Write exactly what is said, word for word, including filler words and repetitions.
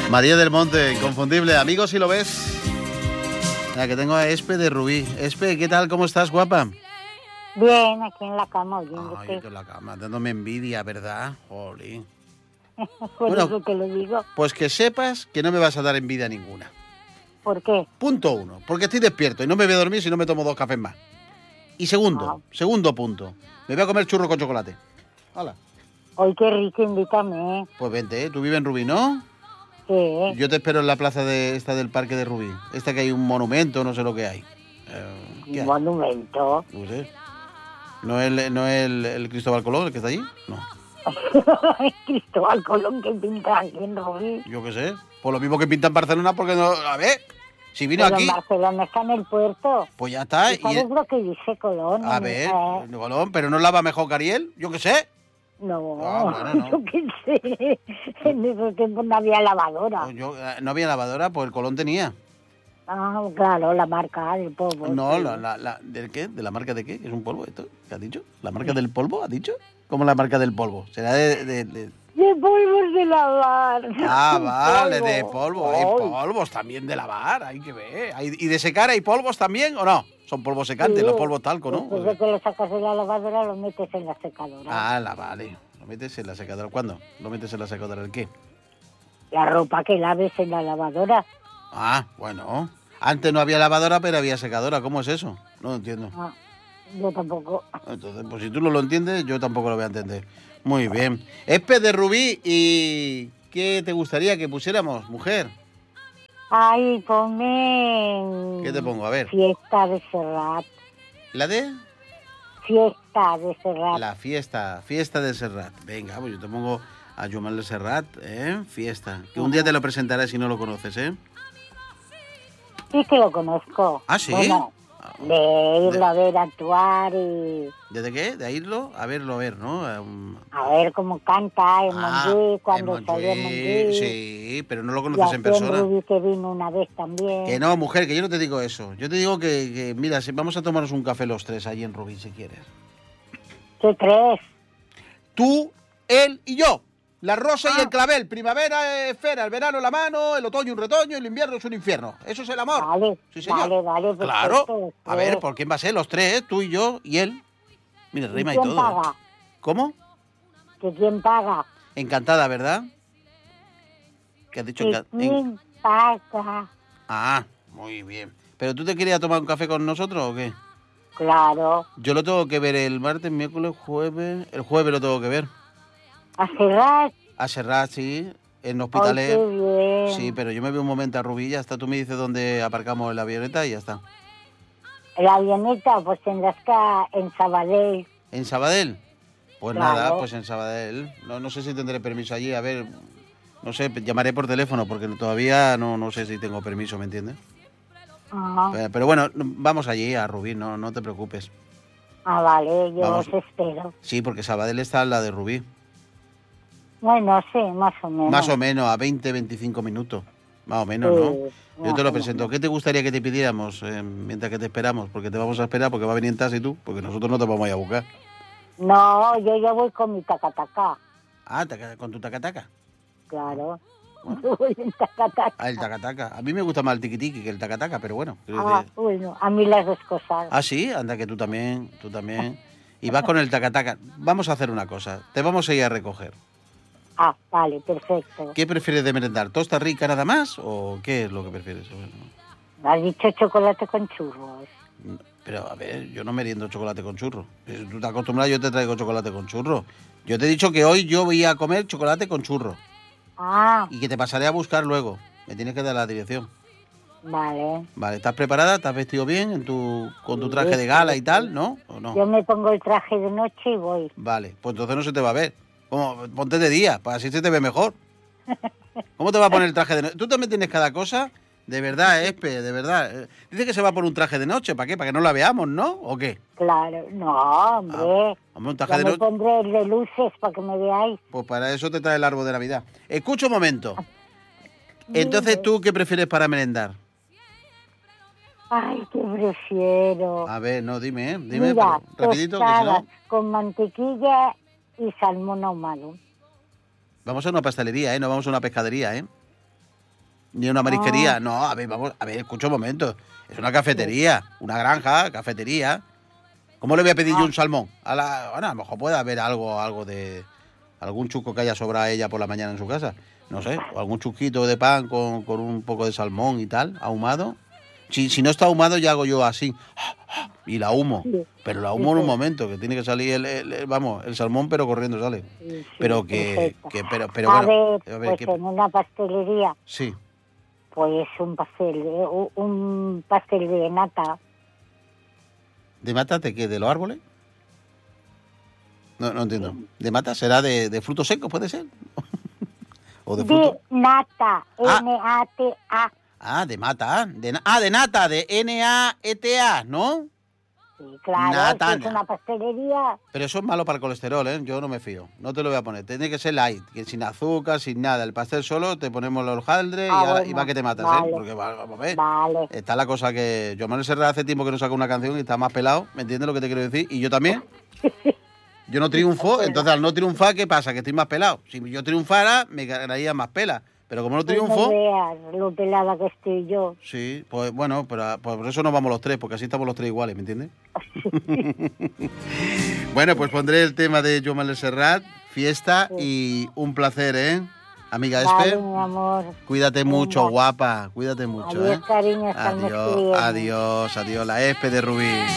María del Monte, inconfundible. Amigos, si lo ves. La que tengo a Espe de Rubí. Espe, ¿qué tal? ¿Cómo estás, guapa? Bien, aquí en la cama oyéndote. Ay, que en la cama, dándome envidia, ¿verdad? Jolín. Por Bueno, eso te lo digo. Pues que sepas que no me vas a dar envidia ninguna. ¿Por qué? Punto uno, porque estoy despierto y no me voy a dormir si no me tomo dos cafés más. Y segundo, Ah. segundo punto, me voy a comer churro con chocolate. Hola. Hoy qué rico, invítame. Pues vente, ¿eh? Tú vives en Rubí, ¿no? Sí. Yo te espero en la plaza de esta del Parque de Rubí. Esta que hay un monumento, no sé lo que hay. Eh, ¿qué Un hay? monumento. No sé. ¿No es, el, no es el, el Cristóbal Colón el que está allí? No. Cristóbal Colón que pinta aquí en Rubí. Yo qué sé. Por lo mismo que pinta en Barcelona, porque no... A ver, si vino Pero aquí... en Barcelona está en el puerto. Pues ya está. ¿Y sabes y- lo que dice Colón? A En- ver, eh, Colón, pero no lava mejor que Ariel, yo qué sé. no, Ah, bueno, no. yo qué sé. En esos tiempos no había lavadora. Pues yo, eh, no había lavadora, pues el Colón tenía. Ah, claro, la marca del polvo. No, sí. la, la, la, ¿del qué? ¿De la marca de qué? ¿Es un polvo esto? ¿Qué has dicho? ¿La marca del polvo, has dicho? ¿Cómo la marca del polvo? ¿Será de...? de, de... De polvos de lavar. Ah, vale, Polvo. de polvo. Hay Ay. polvos también de lavar, hay que ver. Hay- ¿Y de secar hay polvos también o no? Son polvos secantes, Sí. los polvos talco, ¿no? Después de que lo sacas de la lavadora, lo metes en la secadora. Ah, la vale. ¿Lo metes en la secadora? ¿Cuándo? ¿Lo metes en la secadora? ¿El qué? La ropa que laves en la lavadora. Ah, bueno. Antes no había lavadora, pero había secadora. ¿Cómo es eso? No lo entiendo. Ah, yo tampoco. Entonces, pues si tú no lo entiendes, yo tampoco lo voy a entender. Muy bien. Espe de Rubí, ¿y qué te gustaría que pusiéramos, mujer? Ay, ponme... ¿Qué te pongo? A ver. Fiesta de Serrat. ¿La de? Fiesta de Serrat. La fiesta, fiesta de Serrat. Venga, pues yo te pongo a Joan de Serrat, ¿eh? Fiesta. Que un día te lo presentaré si no lo conoces, ¿eh? Sí que lo conozco. ¿Ah, sí? Bueno, de irlo a ver actuar y ¿Desde qué? ¿De irlo? A verlo, a ver, ¿no? Um, a ver cómo canta en ah, Montjuïc, cuando en salió en Montjuïc, Montjuïc. sí, pero no lo Y conoces aquí en persona. Rubí, que vino una vez también. Que no, mujer, que yo no te digo eso. Yo te digo que, que, mira, si vamos a tomarnos un café los tres allí en Rubí, si quieres. ¿Qué crees? Tú, él y yo. La rosa y Ah. el clavel. Primavera es esfera, el verano la mano, el otoño un retoño, el invierno es un infierno. Eso es el amor. Vale, Sí, señor. vale, vale. perfecto, Claro. los A ver, tres. ¿por quién va a ser? Los tres, ¿eh? Tú y yo y él. Mira, ¿Y rima y quién todo. paga? ¿Cómo? ¿Que quién paga? Encantada, ¿verdad? ¿Qué has dicho? ¿Que Enca- en- quién paga? Ah, muy bien. ¿Pero tú te querías tomar un café con nosotros o qué? Claro. Yo lo tengo que ver el martes, miércoles, jueves... El jueves lo tengo que ver. A Serrat. A Serrat, sí, en Ay, Hospitalet. qué bien. Sí, pero yo me voy un momento a Rubí, ya está. Tú me dices dónde aparcamos la avioneta y ya está. La avioneta, pues tendrás que en Sabadell. ¿En Sabadell? Pues Claro. nada, pues en Sabadell. No, no sé si tendré permiso allí. A ver, no sé, llamaré por teléfono porque todavía no, no sé si tengo permiso, ¿me entiendes? Ajá. Pero, pero bueno, vamos allí a Rubí, no, no te preocupes. Ah, vale, yo Vamos. os espero. Sí, porque Sabadell está en la de Rubí. Bueno, sí, más o menos. Más o menos, a veinte, veinticinco minutos. Más o menos, Sí, ¿no? Yo más te lo o presento. menos. ¿Qué te gustaría que te pidiéramos eh, mientras que te esperamos? Porque te vamos a esperar porque va a venir en taxi tú, porque nosotros no te vamos a ir a buscar. No, yo ya voy con mi tacataca. Ah, taca- con tu tacataca. Claro. Yo voy en tacataca. Ah, el tacataca. A mí me gusta más el tiquitiqui que el tacataca, pero bueno. quiero Ah, decir- bueno, a mí las dos cosas. Ah, sí, anda que tú también, tú también. Y vas con el tacataca. Vamos a hacer una cosa. Te vamos a ir a recoger. Ah, vale, perfecto. ¿Qué prefieres de merendar? ¿Tosta rica nada más o qué es lo que prefieres? Bueno, Has dicho chocolate con churros. pero a ver, yo no meriendo chocolate con churro. Si tú te acostumbras, yo te traigo chocolate con churro. Yo te he dicho que hoy yo voy a comer chocolate con churro Ah, y que te pasaré a buscar luego. Me tienes que dar la dirección. vale. Vale, ¿estás preparada? ¿Estás vestido bien en tu, con tu Sí, traje de sí, gala y sí. tal? ¿No? ¿O no? Yo me pongo el traje de noche y voy. Vale, pues entonces no se te va a ver. Como, ponte de día, para así se te ve mejor. ¿Cómo te va a poner el traje de noche? ¿Tú también tienes cada cosa? De verdad, Espe, de verdad. Eh, Dice que se va a poner un traje de noche. ¿Para qué? ¿Para que no la veamos, no? ¿O qué? Claro, no, hombre. Ah, hombre, un traje Ya de me noche. pondré el de luces para que me veáis. Pues para eso te trae el árbol de Navidad. Escucha un momento. Entonces, Dime. ¿tú qué prefieres para merendar? Ay, qué prefiero. A ver, no, dime, ¿eh? Dime, Mira, pero rapidito, que si tostadas no... con mantequilla y salmón ahumado. Vamos a una pastelería, ¿eh? No vamos a una pescadería, ¿eh? Ni una marisquería. No, a ver, vamos, a ver, escucha un momento. Es una cafetería, una granja, cafetería. ¿Cómo le voy a pedir yo un salmón? A, la, bueno, a lo mejor puede haber algo, algo de... algún chuco que haya sobrado a ella por la mañana en su casa. No sé, o algún chusquito de pan con, con un poco de salmón y tal, ahumado. Si, si no está ahumado, ya hago yo así. Y la humo. Sí, Pero la sí, humo en un sí. momento, que tiene que salir el, el- el- vamos, el salmón, pero corriendo sale. Sí, sí, Pero que, perfecto. que pero, pero a bueno. ver, A ver, pues ¿qué? en una pastelería, Sí. pues un pastel, eh, u- un pastel de nata. ¿De mata de qué? ¿De los árboles? No, no entiendo. ¿De mata? ¿Será de, de frutos secos, puede ser? ¿O de frutos? De nata, Ah. N A T A. Ah, de mata. De, na- ah, de nata, de N A E T A, ¿no? Sí, claro, Nata, si es una pastelería. Pero eso es malo para el colesterol, ¿eh? Yo no me fío. No te lo voy a poner. Tiene que ser light, que sin azúcar, sin nada. El pastel solo, te ponemos los hojaldres Ah, y, ahora- bueno, y va que te matas, vale. ¿eh? Porque va- vamos a ver. Vale. Está la cosa que... Yo Manuel Serrat hace tiempo que no saca una canción y está más pelado. ¿Me entiendes lo que te quiero decir? Y yo también. Yo no triunfo, entonces al no triunfar, ¿qué pasa? Que estoy más pelado. Si yo triunfara, me ganaría más pela. Pero como no Pues no triunfo... veas lo pelada que estoy yo. Sí, pues bueno, pero, pues por eso nos vamos los tres, porque así estamos los tres iguales, ¿me entiendes? Bueno, pues pondré el tema de Joan Manuel Serrat, fiesta, y un placer, ¿eh? Amiga Vale, Espe, mi amor. cuídate Venga. mucho, guapa, cuídate mucho, Adiós, ¿eh? cariño, hasta el mes que Adiós, viene. adiós, adiós, la Espe de Rubí.